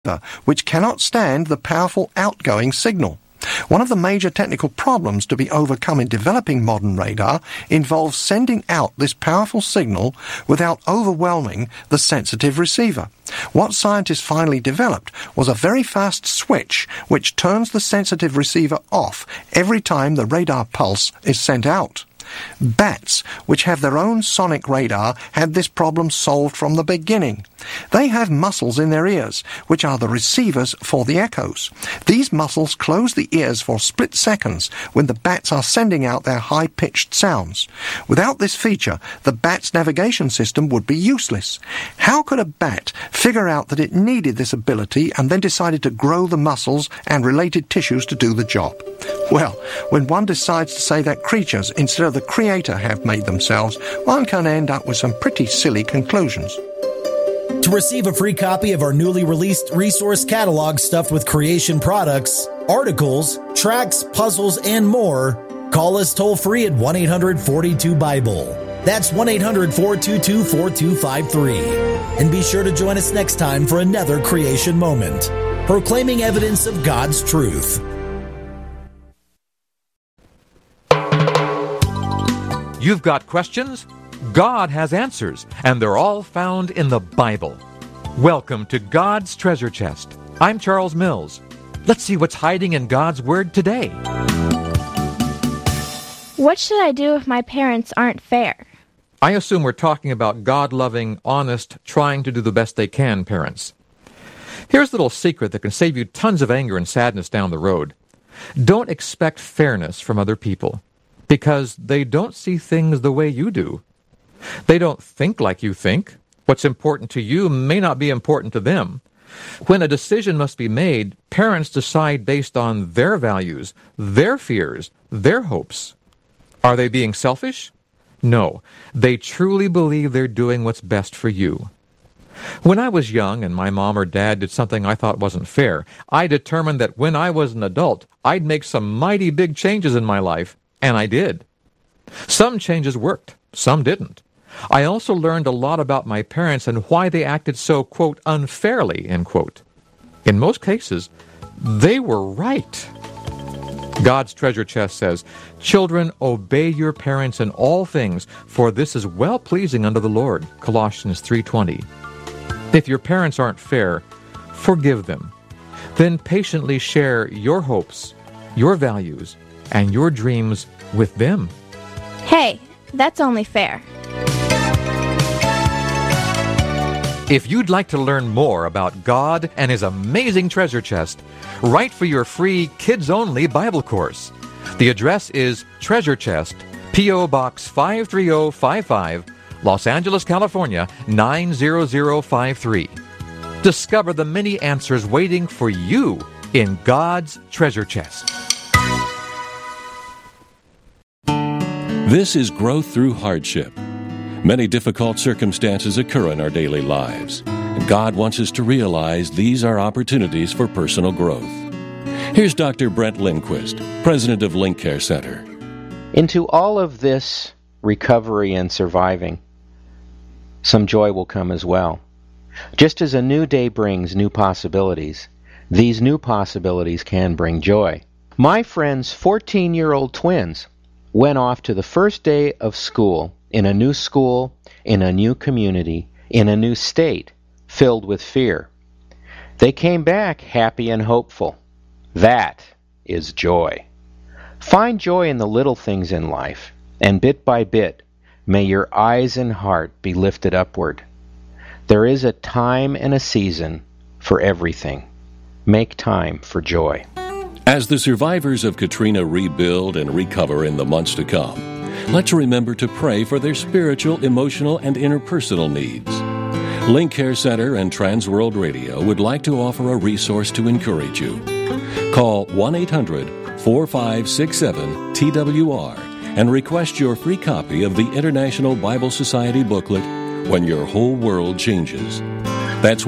receptor, which cannot stand the powerful outgoing signal. One of the major technical problems to be overcome in developing modern radar involves sending out this powerful signal without overwhelming the sensitive receiver. What scientists finally developed was a very fast switch which turns the sensitive receiver off every time the radar pulse is sent out. Bats, which have their own sonic radar, had this problem solved from the beginning. They have muscles in their ears, which are the receivers for the echoes. These muscles close the ears for split seconds when the bats are sending out their high-pitched sounds. Without this feature, the bat's navigation system would be useless. How could a bat figure out that it needed this ability and then decided to grow the muscles and related tissues to do the job? Well, when one decides to say that creatures instead of the creator have made themselves, one can end up with some pretty silly conclusions. To receive a free copy of our newly released resource catalog stuffed with creation products, articles, tracks, puzzles, and more, call us toll-free at 1-800-42-BIBLE. That's 1-800-422-4253. And be sure to join us next time for another creation moment, proclaiming evidence of God's truth. You've got questions? God has answers, and they're all found in the Bible. Welcome to God's Treasure Chest. I'm Charles Mills. Let's see what's hiding in God's Word today. What should I do if my parents aren't fair? I assume we're talking about God-loving, honest, trying to do the best they can parents. Here's a little secret that can save you tons of anger and sadness down the road. Don't expect fairness from other people, because they don't see things the way you do. They don't think like you think. What's important to you may not be important to them. When a decision must be made, parents decide based on their values, their fears, their hopes. Are they being selfish? No. They truly believe they're doing what's best for you. When I was young and my mom or dad did something I thought wasn't fair, I determined that when I was an adult, I'd make some mighty big changes in my life, and I did. Some changes worked, some didn't. I also learned a lot about my parents and why they acted so, quote, unfairly, end quote. In most cases, they were right. God's treasure chest says, "Children, obey your parents in all things, for this is well-pleasing unto the Lord," Colossians 3:20. If your parents aren't fair, forgive them. Then patiently share your hopes, your values, and your dreams with them. Hey, that's only fair. If you'd like to learn more about God and His amazing treasure chest, write for your free kids-only Bible course. The address is Treasure Chest, P.O. Box 53055, Los Angeles, California, 90053. Discover the many answers waiting for you in God's treasure chest. This is growth through hardship. Many difficult circumstances occur in our daily lives, and God wants us to realize these are opportunities for personal growth. Here's Dr. Brent Lindquist, president of Link Care Center. Into all of this recovery and surviving, some joy will come as well. Just as a new day brings new possibilities, these new possibilities can bring joy. My friend's 14-year-old twins went off to the first day of school, in a new school, in a new community, in a new state, filled with fear. They came back happy and hopeful. That is joy. Find joy in the little things in life, and bit by bit, may your eyes and heart be lifted upward. There is a time and a season for everything. Make time for joy. As the survivors of Katrina rebuild and recover in the months to come, let's remember to pray for their spiritual, emotional, and interpersonal needs. Link Care Center and Transworld Radio would like to offer a resource to encourage you. Call 1-800-4567-TWR and request your free copy of the International Bible Society booklet, When Your Whole World Changes. That's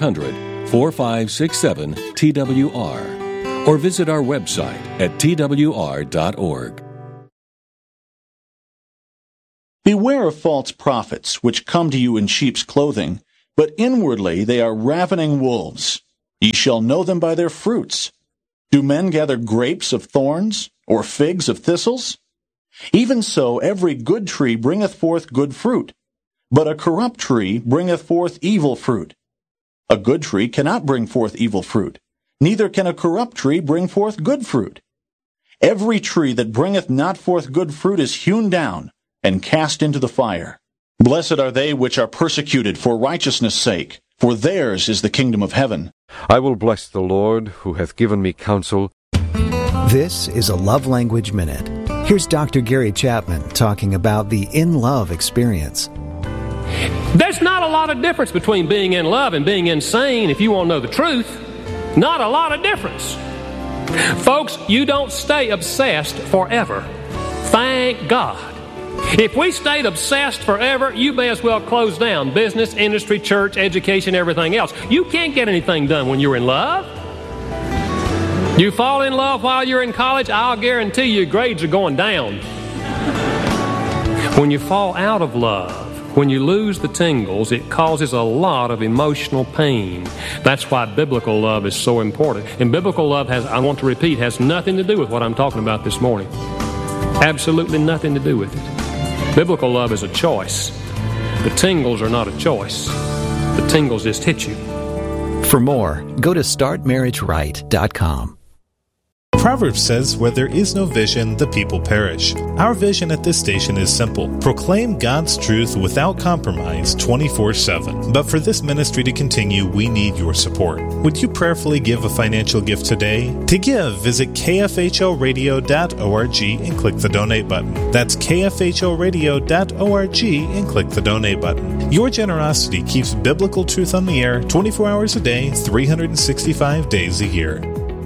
1-800-4567-TWR. Or visit our website at twr.org. Beware of false prophets, which come to you in sheep's clothing, but inwardly they are ravening wolves. Ye shall know them by their fruits. Do men gather grapes of thorns, or figs of thistles? Even so every good tree bringeth forth good fruit, but a corrupt tree bringeth forth evil fruit. A good tree cannot bring forth evil fruit, neither can a corrupt tree bring forth good fruit. Every tree that bringeth not forth good fruit is hewn down, and cast into the fire. Blessed are they which are persecuted for righteousness' sake, for theirs is the kingdom of heaven. I will bless the Lord, who hath given me counsel. This is a Love Language Minute. Here's Dr. Gary Chapman talking about the In Love experience. There's not a lot of difference between being in love and being insane, if you want to know the truth. Not a lot of difference. Folks, you don't stay obsessed forever. Thank God. If we stayed obsessed forever, you may as well close down business, industry, church, education, everything else. You can't get anything done when you're in love. You fall in love while you're in college, I'll guarantee you grades are going down. When you fall out of love, when you lose the tingles, it causes a lot of emotional pain. That's why biblical love is so important. And biblical love has nothing to do with what I'm talking about this morning. Absolutely nothing to do with it. Biblical love is a choice. The tingles are not a choice. The tingles just hit you. For more, go to startmarriageright.com. Proverbs says, where there is no vision, the people perish. Our vision at this station is simple. Proclaim God's truth without compromise 24/7. But for this ministry to continue, we need your support. Would you prayerfully give a financial gift today? To give, visit kfhoradio.org and click the donate button. That's kfhoradio.org and click the donate button. Your generosity keeps biblical truth on the air 24 hours a day, 365 days a year.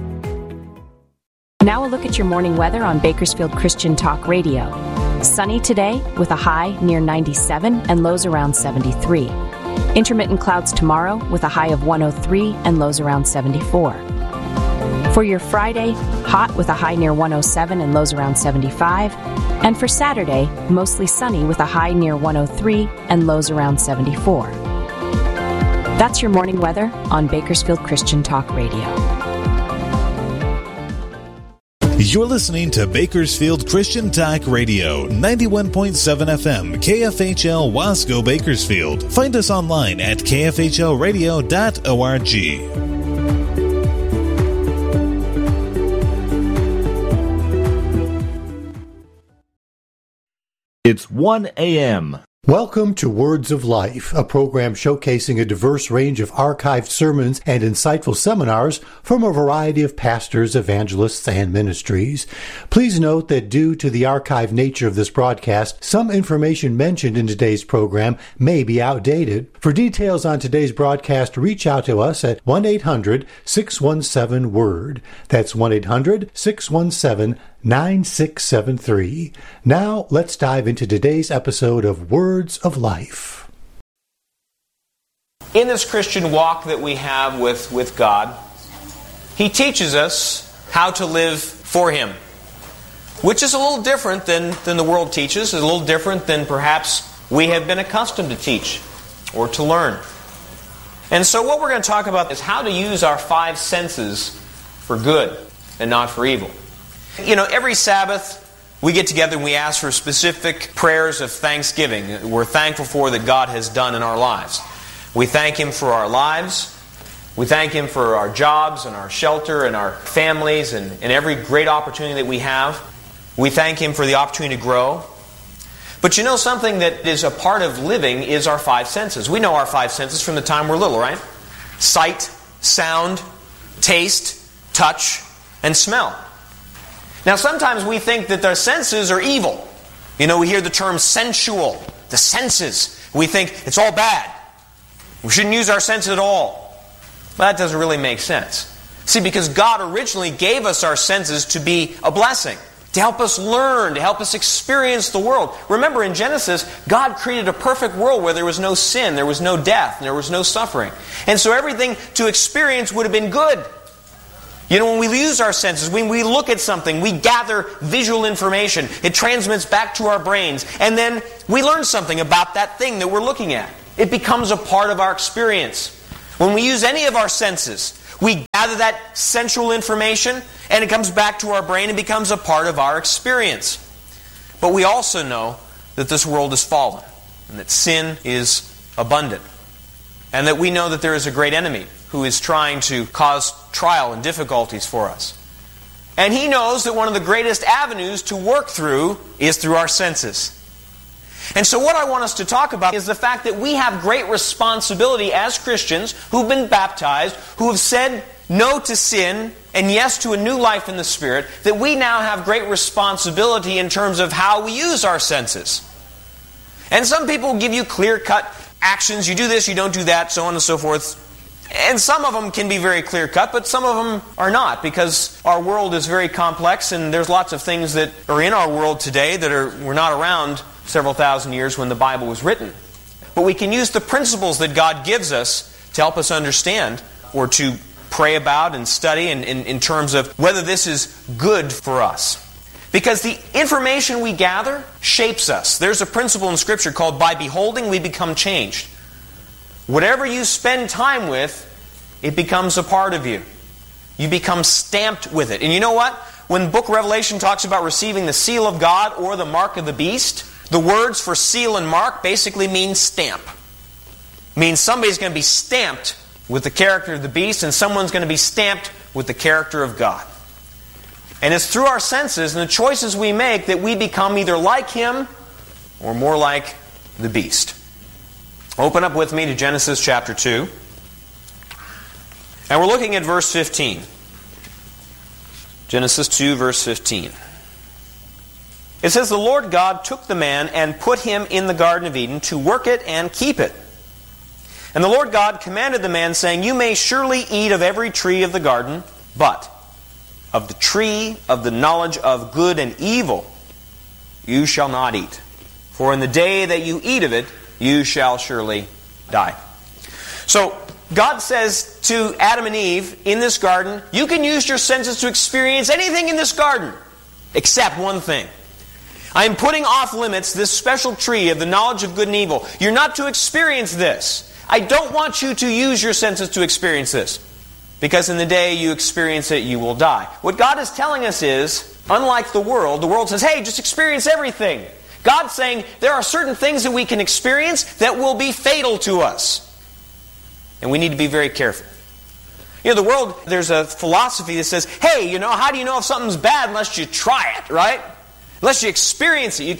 Now a look at your morning weather on Bakersfield Christian Talk Radio. Sunny today with a high near 97 and lows around 73. Intermittent clouds tomorrow with a high of 103 and lows around 74. For your Friday, hot with a high near 107 and lows around 75. And for Saturday, mostly sunny with a high near 103 and lows around 74. That's your morning weather on Bakersfield Christian Talk Radio. You're listening to Bakersfield Christian Talk Radio, 91.7 FM, KFHL Wasco, Bakersfield. Find us online at kfhlradio.org. It's 1 a.m. Welcome to Words of Life, a program showcasing a diverse range of archived sermons and insightful seminars from a variety of pastors, evangelists, and ministries. Please note that due to the archived nature of this broadcast, some information mentioned in today's program may be outdated. For details on today's broadcast, reach out to us at 1-800-617-WORD. That's 1-800-617-9673. Now, let's dive into today's episode of Words of Life. In this Christian walk that we have with God, He teaches us how to live for Him, which is a little different than the world teaches, is a little different than perhaps we have been accustomed to teach or to learn. And so what we're going to talk about is how to use our five senses for good and not for evil. You know, every Sabbath we get together and we ask for specific prayers of thanksgiving. We're thankful for that God has done in our lives. We thank Him for our lives. We thank Him for our jobs and our shelter and our families and every great opportunity that we have. We thank Him for the opportunity to grow. But you know, something that is a part of living is our five senses. We know our five senses from the time we're little, right? Sight, sound, taste, touch, and smell. Now sometimes we think that our senses are evil. You know, we hear the term sensual, the senses. We think it's all bad. We shouldn't use our senses at all. Well, that doesn't really make sense. See, because God originally gave us our senses to be a blessing, to help us learn, to help us experience the world. Remember, in Genesis, God created a perfect world where there was no sin, there was no death, and there was no suffering. And so everything to experience would have been good. You know, when we use our senses, when we look at something, we gather visual information. It transmits back to our brains. And then we learn something about that thing that we're looking at. It becomes a part of our experience. When we use any of our senses, We gather that sensual information, and it comes back to our brain and becomes a part of our experience. But we also know that this world is fallen, and that sin is abundant, and that we know that there is a great enemy who is trying to cause trial and difficulties for us. And he knows that one of the greatest avenues to work through is through our senses. And so what I want us to talk about is the fact that we have great responsibility as Christians who've been baptized, who have said no to sin and yes to a new life in the Spirit, that we now have great responsibility in terms of how we use our senses. And some people give you clear-cut actions. You do this, you don't do that, so on and so forth. And some of them can be very clear-cut, but some of them are not, because our world is very complex, and there's lots of things that are in our world today that were not around several thousand years when the Bible was written. But we can use the principles that God gives us to help us understand, or to pray about and study in terms of whether this is good for us. Because the information we gather shapes us. There's a principle in Scripture called by beholding we become changed. Whatever you spend time with, it becomes a part of you. You become stamped with it. And you know what? When the book of Revelation talks about receiving the seal of God or the mark of the beast, the words for seal and mark basically mean stamp. It means somebody's going to be stamped with the character of the beast, and someone's going to be stamped with the character of God. And it's through our senses and the choices we make that we become either like him or more like the beast. Open up with me to Genesis chapter 2. And we're looking at verse 15. Genesis 2, verse 15. It says, "The Lord God took the man and put him in the Garden of Eden to work it and keep it. And the Lord God commanded the man, saying, You may surely eat of every tree of the garden, but of the tree of the knowledge of good and evil you shall not eat. For in the day that you eat of it, you shall surely die." So, God says to Adam and Eve in this garden, you can use your senses to experience anything in this garden, except one thing. I am putting off limits this special tree of the knowledge of good and evil. You're not to experience this. I don't want you to use your senses to experience this, because in the day you experience it, you will die. What God is telling us is, unlike the world says, hey, just experience everything. God's saying there are certain things that we can experience that will be fatal to us. And we need to be very careful. You know, the world, there's a philosophy that says, hey, how do you know if something's bad unless you try it, right? Unless you experience it. You